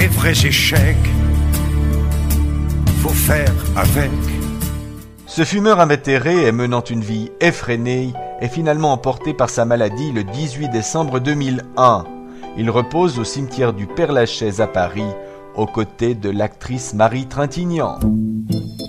les vrais échecs, faut faire avec. Ce fumeur invétéré et menant une vie effrénée est finalement emporté par sa maladie le 18 décembre 2001. Il repose au cimetière du Père-Lachaise à Paris, aux côtés de l'actrice Marie Trintignant.